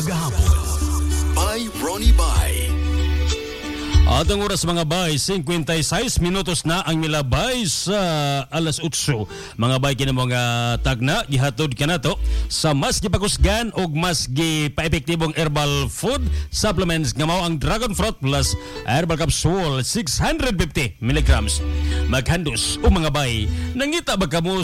gahapon. By Ronnie Bay. Atong oras mga bay, 56 minutos na ang milabay sa alas 8. Mga bay, kina mga tagna, gihatod ka na to sa mas gipakusgan o mas gipa-epektibong herbal food supplements nga mao ang Dragon Fruit Plus Herbal Capsule 650 mg. Maghandos o mga bay, nangita ba kamo